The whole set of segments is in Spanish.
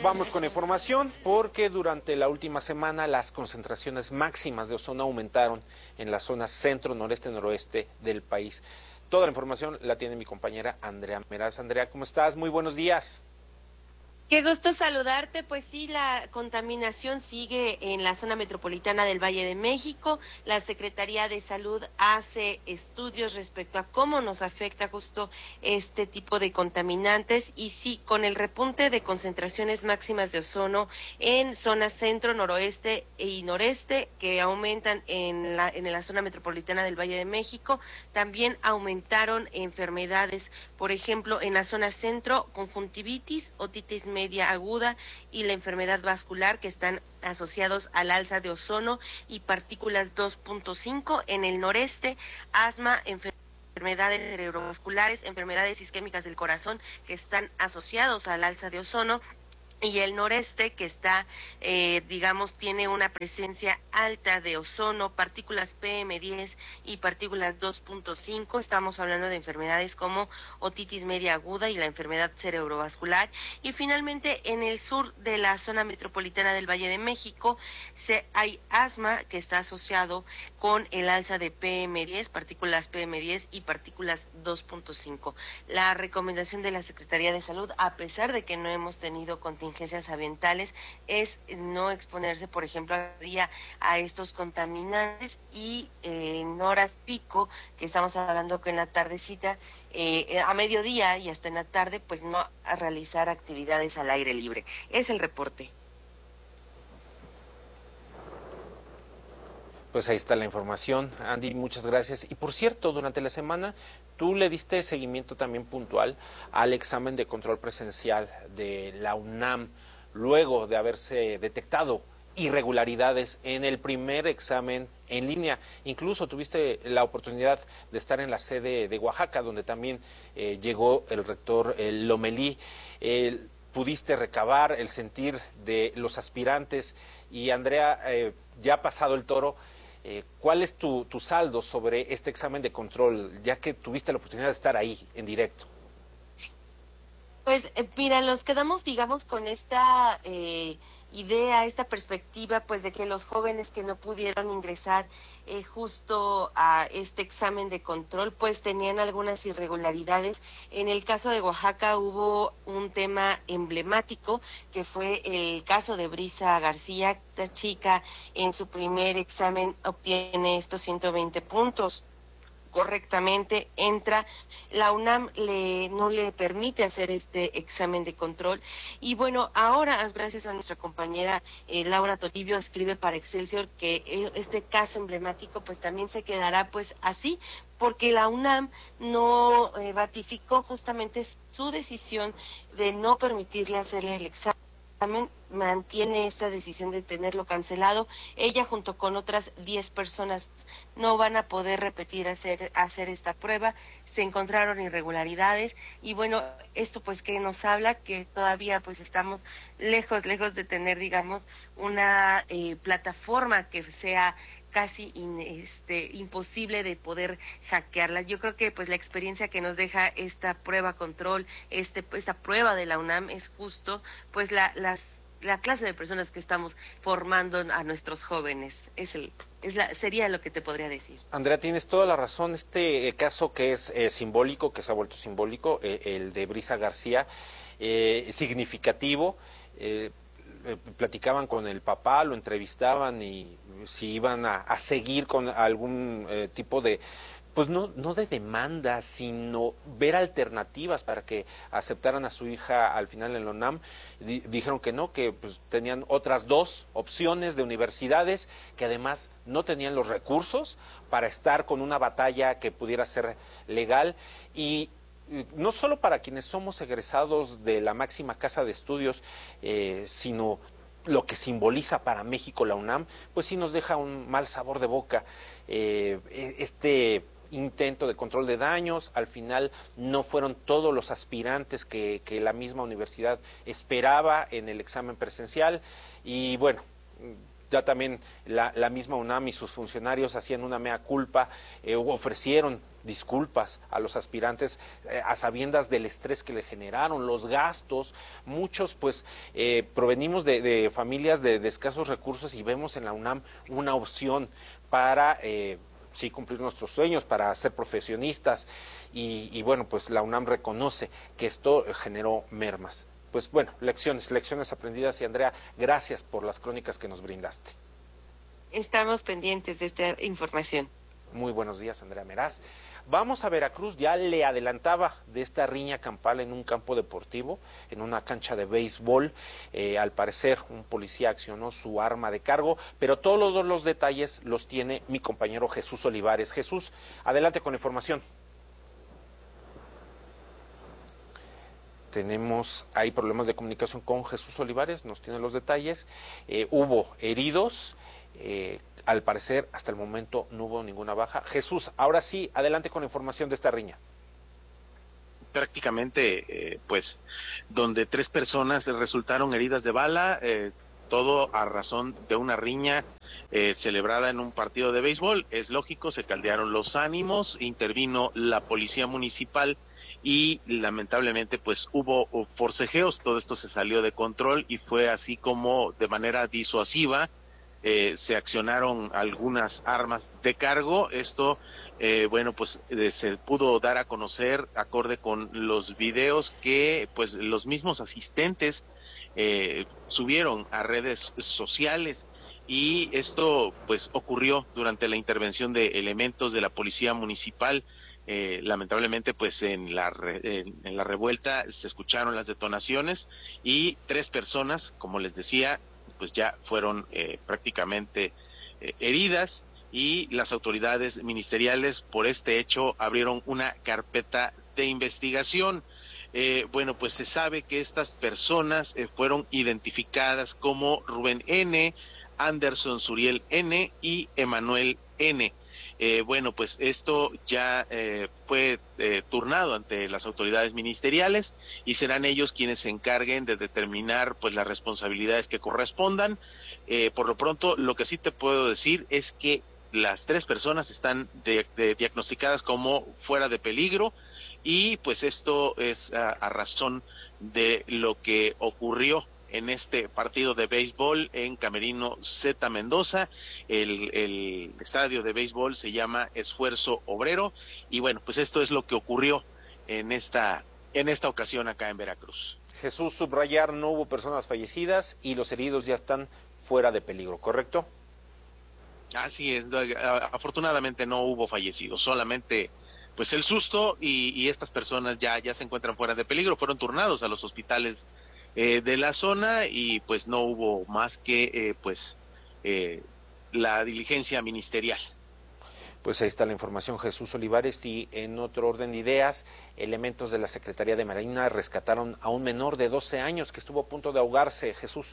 vamos con información porque durante la última semana las concentraciones máximas de ozono aumentaron en las zonas centro, noreste, noroeste del país. Toda la información la tiene mi compañera Andrea Meraz. Andrea, ¿cómo estás? Muy buenos días. Qué gusto saludarte. Pues sí, la contaminación sigue en la zona metropolitana del Valle de México. La Secretaría de Salud hace estudios respecto a cómo nos afecta justo este tipo de contaminantes y sí, con el repunte de concentraciones máximas de ozono en zonas centro, noroeste y noreste que aumentan en la zona metropolitana del Valle de México, también aumentaron enfermedades, por ejemplo, en la zona centro, conjuntivitis, otitis media aguda y la enfermedad vascular, que están asociados al alza de ozono y partículas 2.5. En el noreste, asma, enfermedades cerebrovasculares, enfermedades isquémicas del corazón, que están asociados al alza de ozono. Y el noreste, que está, tiene una presencia alta de ozono, partículas PM10 y partículas 2.5. Estamos hablando de enfermedades como otitis media aguda y la enfermedad cerebrovascular. Y finalmente, en el sur de la zona metropolitana del Valle de México, hay asma, que está asociado con el alza de PM10, partículas PM10 y partículas 2.5. La recomendación de la Secretaría de Salud, a pesar de que no hemos tenido contingencias ambientales, es no exponerse, por ejemplo, a estos contaminantes y en horas pico, que estamos hablando que en la tardecita, a mediodía y hasta en la tarde, pues no a realizar actividades al aire libre. Es el reporte. Pues ahí está la información, Andy, muchas gracias. Y por cierto, durante la semana tú le diste seguimiento también puntual al examen de control presencial de la UNAM, luego de haberse detectado irregularidades en el primer examen en línea. Incluso tuviste la oportunidad de estar en la sede de Oaxaca, donde también llegó el rector Lomelí. Pudiste recabar el sentir de los aspirantes y Andrea, ya ha pasado el toro. ¿Cuál es tu saldo sobre este examen de control, ya que tuviste la oportunidad de estar ahí en directo? Pues mira, nos quedamos, con esta idea, esta perspectiva, pues de que los jóvenes que no pudieron ingresar justo a este examen de control, pues tenían algunas irregularidades. En el caso de Oaxaca hubo un tema emblemático, que fue el caso de Brisa García. Esta chica en su primer examen obtiene estos 120 puntos. Correctamente entra, la UNAM no le permite hacer este examen de control y bueno, ahora gracias a nuestra compañera Laura Toribio, escribe para Excelsior que este caso emblemático pues también se quedará pues así, porque la UNAM no ratificó justamente su decisión de no permitirle hacerle el examen. Mantiene esta decisión de tenerlo cancelado. Ella junto con otras 10 personas no van a poder repetir hacer esta prueba. Se encontraron irregularidades y bueno, esto pues que nos habla que todavía pues estamos lejos de tener una plataforma que sea casi imposible de poder hackearla. Yo creo que pues la experiencia que nos deja esta prueba control, esta prueba de la UNAM es justo pues la clase de personas que estamos formando a nuestros jóvenes. Sería lo que te podría decir. Andrea, tienes toda la razón. Este caso que es simbólico, que se ha vuelto simbólico, el de Brisa García, significativo. Platicaban con el papá, lo entrevistaban y si iban a seguir con algún tipo de, pues no de demanda, sino ver alternativas para que aceptaran a su hija al final en la UNAM. Dijeron que no, que pues tenían otras 2 opciones de universidades que además no tenían los recursos para estar con una batalla que pudiera ser legal y no solo para quienes somos egresados de la máxima casa de estudios, sino lo que simboliza para México la UNAM, pues sí nos deja un mal sabor de boca. Este intento de control de daños, al final no fueron todos los aspirantes que la misma universidad esperaba en el examen presencial y bueno, ya también la misma UNAM y sus funcionarios hacían una mea culpa, ofrecieron disculpas a los aspirantes a sabiendas del estrés que le generaron, los gastos. Muchos pues provenimos de familias de escasos recursos y vemos en la UNAM una opción para sí cumplir nuestros sueños, para ser profesionistas y bueno, pues la UNAM reconoce que esto generó mermas. Pues bueno, lecciones aprendidas y Andrea, gracias por las crónicas que nos brindaste. Estamos pendientes de esta información. Muy buenos días, Andrea Meraz. Vamos a Veracruz, ya le adelantaba de esta riña campal en un campo deportivo, en una cancha de béisbol. Al parecer, un policía accionó su arma de cargo, pero todos los detalles los tiene mi compañero Jesús Olivares. Jesús, adelante con la información. Hay problemas de comunicación con Jesús Olivares, nos tiene los detalles. Hubo heridos. Al parecer, hasta el momento no hubo ninguna baja. Jesús, ahora sí, adelante con la información de esta riña. Prácticamente, pues, donde 3 personas resultaron heridas de bala, todo a razón de una riña celebrada en un partido de béisbol. Es lógico, se caldearon los ánimos, intervino la policía municipal y lamentablemente pues hubo forcejeos. Todo esto se salió de control y fue así como de manera disuasiva se accionaron algunas armas de cargo. Esto, bueno, pues se pudo dar a conocer acorde con los videos que pues los mismos asistentes subieron a redes sociales, y esto pues ocurrió durante la intervención de elementos de la policía municipal. Lamentablemente pues en la revuelta se escucharon las detonaciones y 3 personas, como les decía, pues ya fueron prácticamente heridas, y las autoridades ministeriales por este hecho abrieron una carpeta de investigación. Bueno, pues se sabe que estas personas fueron identificadas como Rubén N., Anderson Suriel N. y Emanuel N. Bueno, pues esto ya fue turnado ante las autoridades ministeriales y serán ellos quienes se encarguen de determinar pues las responsabilidades que correspondan. Por lo pronto, lo que sí te puedo decir es que las 3 personas están diagnosticadas como fuera de peligro, y pues esto es a razón de lo que ocurrió en este partido de béisbol en Camerino Z Mendoza. El estadio de béisbol se llama Esfuerzo Obrero, y bueno, pues esto es lo que ocurrió en esta ocasión acá en Veracruz. Jesús, subrayar, no hubo personas fallecidas y los heridos ya están fuera de peligro, ¿correcto? Así es, afortunadamente no hubo fallecidos, solamente pues el susto, y estas personas ya se encuentran fuera de peligro, fueron turnados a los hospitales de la zona, y pues no hubo más que la diligencia ministerial. Pues ahí está la información, Jesús Olivares. Y en otro orden de ideas, elementos de la Secretaría de Marina rescataron a un menor de 12 años que estuvo a punto de ahogarse. Jesús.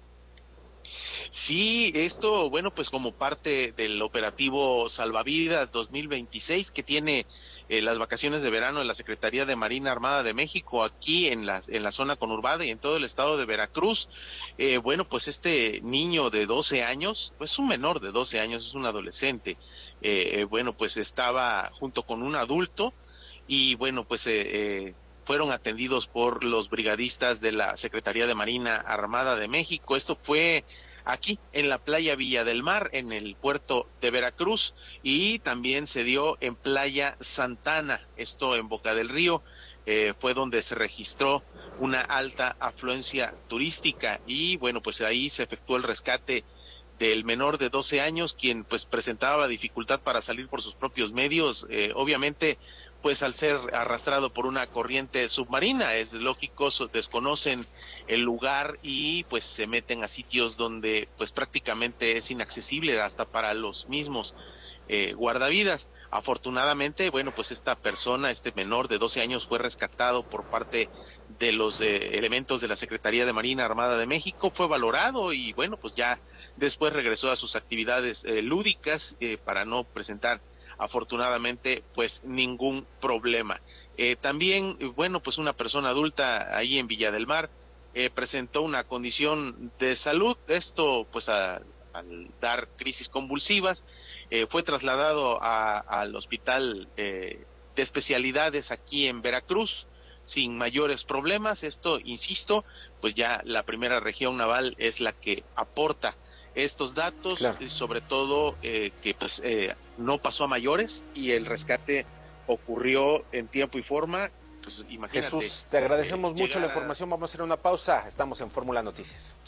Sí, esto, bueno, pues como parte del operativo Salvavidas 2026 que tiene las vacaciones de verano de la Secretaría de Marina Armada de México aquí en la zona conurbada y en todo el estado de Veracruz. Bueno, pues este niño de 12 años, pues un menor de 12 años, es un adolescente, bueno, pues estaba junto con un adulto, y bueno, pues fueron atendidos por los brigadistas de la Secretaría de Marina Armada de México. Esto fue aquí en la playa Villa del Mar, en el puerto de Veracruz, y también se dio en Playa Santana, esto en Boca del Río. Fue donde se registró una alta afluencia turística, y bueno, pues ahí se efectuó el rescate del menor de 12 años, quien pues presentaba dificultad para salir por sus propios medios, obviamente pues al ser arrastrado por una corriente submarina. Es lógico, desconocen el lugar y pues se meten a sitios donde pues prácticamente es inaccesible hasta para los mismos guardavidas. Afortunadamente, bueno, pues esta persona, este menor de 12 años, fue rescatado por parte de los elementos de la Secretaría de Marina Armada de México, fue valorado y bueno, pues ya después regresó a sus actividades lúdicas para no presentar afortunadamente pues ningún problema. También, bueno, pues una persona adulta ahí en Villa del Mar presentó una condición de salud, esto pues a al dar crisis convulsivas. Fue trasladado al hospital de especialidades aquí en Veracruz sin mayores problemas. Esto, insisto, pues ya la primera región naval es la que aporta estos datos, claro. Sobre todo que pues no pasó a mayores y el rescate ocurrió en tiempo y forma. Pues imagínate. Jesús, te agradecemos mucho la información. Vamos a hacer una pausa. Estamos en Fórmula Noticias.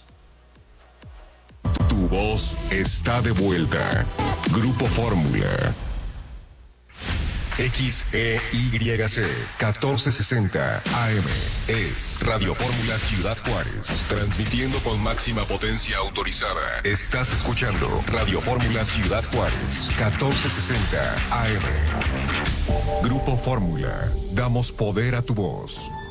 Tu voz está de vuelta. Grupo Fórmula. XEYC 1460 AM es Radio Fórmula Ciudad Juárez, transmitiendo con máxima potencia autorizada. Estás escuchando Radio Fórmula Ciudad Juárez 1460 AM. Grupo Fórmula, damos poder a tu voz.